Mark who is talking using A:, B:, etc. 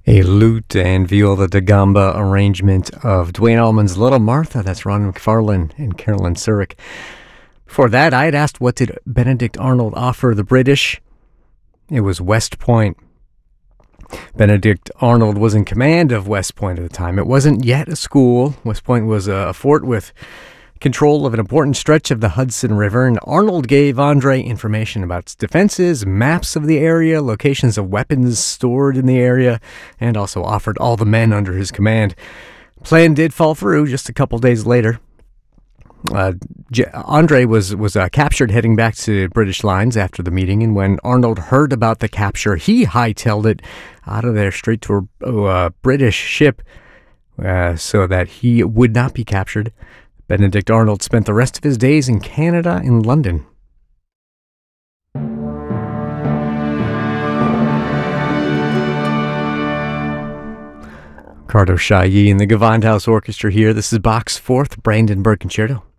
A: A lute and viola da gamba arrangement of Duane Allman's Little Martha. That's Ron McFarlane and Carolyn Surik. Before that, I had asked, what did Benedict Arnold offer the British? It was West Point. Benedict Arnold was in command of West Point at the time. It wasn't yet a school. West Point was a fort with control of an important stretch of the Hudson River, and Arnold gave Andre information about its defenses, maps of the area, locations of weapons stored in the area, and also offered all the men under his command. Plan did fall through just a couple days later. Andre was captured heading back to British lines after the meeting, and when Arnold heard about the capture, he hightailed it out of there straight to a British ship so that he would not be captured. Benedict Arnold spent the rest of his days in Canada and London. Ricardo Chailly and the Gewandhaus Orchestra here. This is Bach's Fourth Brandenburg Concerto.